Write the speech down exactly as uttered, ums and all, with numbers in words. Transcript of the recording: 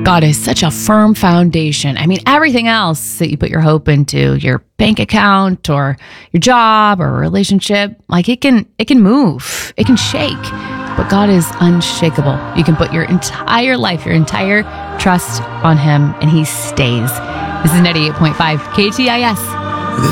God is such a firm foundation. I mean, everything else that you put your hope into, your bank account or your job or a relationship, like it can, it can move, it can shake, but God is unshakable. You can put your entire life, your entire trust on him, and he stays. This is ninety-eight point five K T I S.